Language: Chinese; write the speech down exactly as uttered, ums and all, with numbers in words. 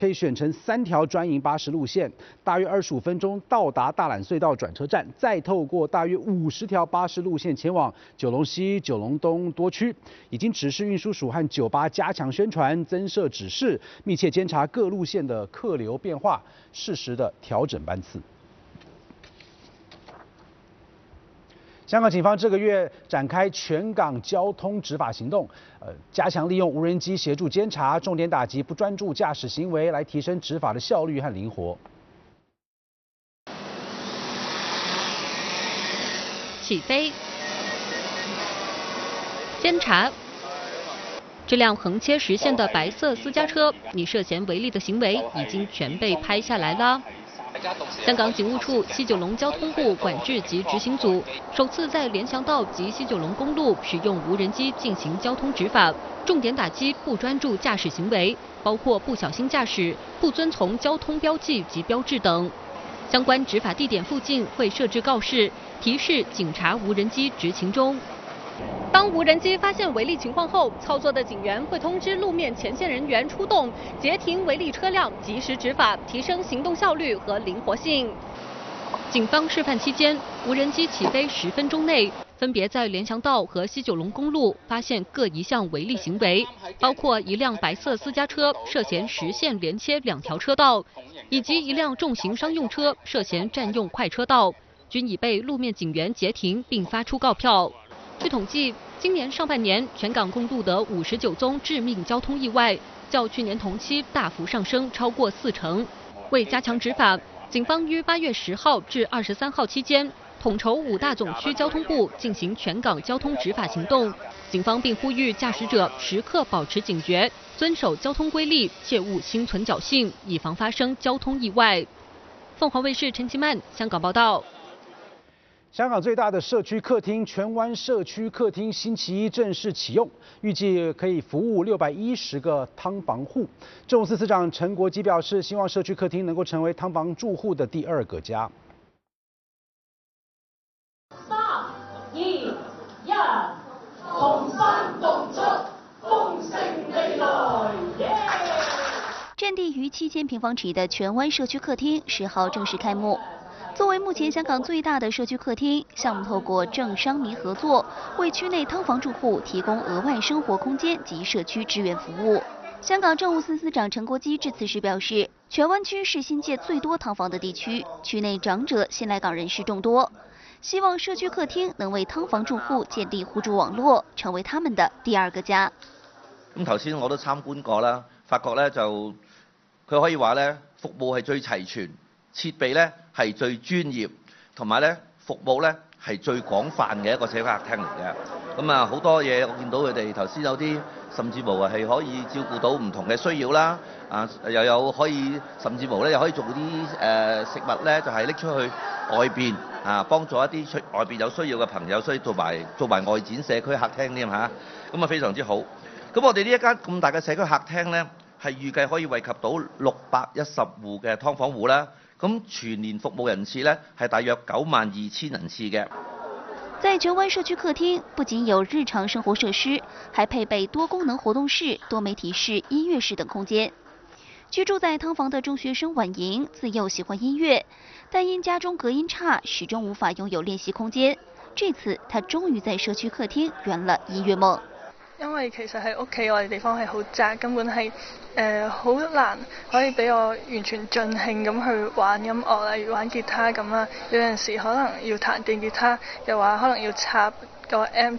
可以选乘三条专营巴士路线，大约二十五分钟到达大榄隧道转车站，再透过大约五十条巴士路线前往九龙西、九龙东多区。已经指示运输署和九巴加强宣传，增设指示，密切监察各路线的客流变化，适时的调整班次。 香港警方这个月展开全港交通执法行动，呃，加强利用无人机协助监察，重点打击不专注驾驶行为，来提升执法的效率和灵活。 起飞，监察。这辆横切实线的白色私家车，你涉嫌违例的行为已经全被拍下来了。 香港警务处西九龙交通部管制及执行组首次在联翔道及西九龙公路使用无人机进行交通执法，重点打击不专注驾驶行为，包括不小心驾驶、不遵从交通标记及标志等。相关执法地点附近会设置告示，提示警察无人机执勤中。 当无人机发现违例情况后，操作的警员会通知路面前线人员出动，截停违例车辆，及时执法，提升行动效率和灵活性。警方示范期间，无人机起飞十分钟内，分别在联翔道和西九龙公路发现各一项违例行为，包括一辆白色私家车涉嫌实线连切两条车道，以及一辆重型商用车涉嫌占用快车道，均已被路面警员截停并发出告票。 据统计，今年上半年全港共录得五十九宗致命交通意外，较去年同期大幅上升超过四成。为加强执法，警方于八月十号至二十三号期间，统筹五大总区交通部进行全港交通执法行动。警方并呼吁驾驶者时刻保持警觉，遵守交通规例，切勿心存侥幸，以防发生交通意外。凤凰卫视陈其曼香港报道。 香港最大的社区客厅荃湾社区客厅星期一正式启用，预计可以服务六百一十个汤房户。政务司司长陈国基表示，希望社区客厅能够成为汤房住户的第二个家。 三、二、一，同心共出豐盛未來。 占地逾七千平方尺的荃湾社区客厅十号正式开幕。 作为目前香港最大的社区客厅，项目透过政商民合作，为区内汤房住户提供额外生活空间及社区支援服务。香港政务司司长陈国基致辞时表示，荃湾区是新界最多汤房的地区，区内长者、新来港人士众多，希望社区客厅能為湯房住戶建立互助網絡，成為他們的第二個家。 咁頭先我都參觀過啦，發覺咧就佢可以話咧服務係最齊全，設備咧係最專業，同埋咧服務咧係最廣泛嘅一個社區客廳嚟嘅。咁啊好多嘢我見到佢哋頭先有啲甚至乎係可以照顧到唔同嘅需要啦，啊又有可以甚至乎咧又可以做啲誒、呃、食物咧就係、是、拎出去外邊啊幫助一啲出外邊有需要嘅朋友，所以做埋做埋外展社區客廳添嚇，咁啊非常之好。咁我哋呢一間咁大嘅社區客廳咧，係預計可以惠及到六百一十戶嘅劏房戶啦。咁全年服務人次咧係大約九萬二千人次嘅。 在荃灣社區客廳，不僅有日常生活設施，還配備多功能活動室、多媒體室、音樂室等空間。居住在劏房的中學生婉瑩自幼喜歡音樂，但因家中隔音差，始終無法擁有練習空間。這次，她終於在社區客廳圓了音樂夢。 因為其實喺屋企我哋地方係好窄，根本係誒好難可以俾我完全盡興咁去玩音樂，例如玩吉他咁啦。有陣時可能要彈電吉他，又話可能要插個 M